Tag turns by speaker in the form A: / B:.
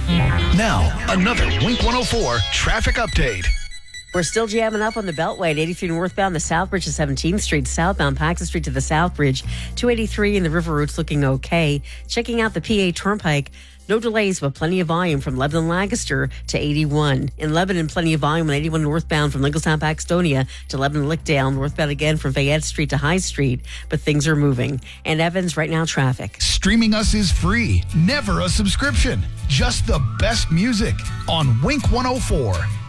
A: Now, another Wink 104 traffic update.
B: We're still jamming up on the Beltway at 83 northbound, the South Bridge to 17th Street, southbound Paxton Street to the South Bridge, 283 and the River Route's looking okay. Checking out the PA Turnpike, no delays, but plenty of volume from Lebanon Lancaster to 81. In Lebanon, plenty of volume on 81 northbound from Lincolnstown, Paxtonia to Lebanon Lickdale, northbound again from Fayette Street to High Street, but things are moving. And Evans, right now, traffic.
A: Streaming us is free, never a subscription. Just the best music on Wink 104.